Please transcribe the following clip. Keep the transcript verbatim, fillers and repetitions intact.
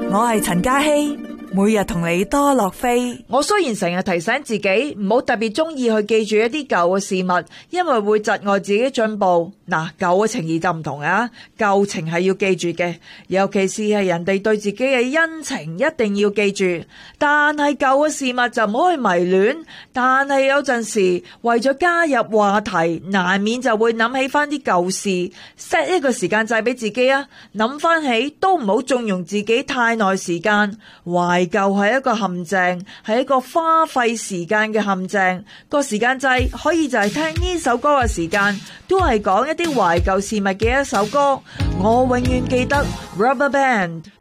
我係陳嘉希，每日同你多樂飛。 我雖然成日提醒自己唔好特別中意去記住一啲舊嘅事物，因為會窒礙自己進步。嗱，舊嘅情誼就唔同啊，舊情係要記住嘅，尤其是係人哋對自己嘅恩情，一定要記住。但係舊嘅事物就唔好去迷戀。但係有陣時為咗加入話題，難免就會諗起翻啲舊事。set 一個時間掣俾自己啊，諗翻起都唔好縱容自己太耐時間。懷舊係一個陷阱，係一個花費時間嘅陷阱。個時間掣可以就係聽呢首歌嘅時間，都係講一啲懷舊事物嘅一首歌。我永遠記得 Rubber Band。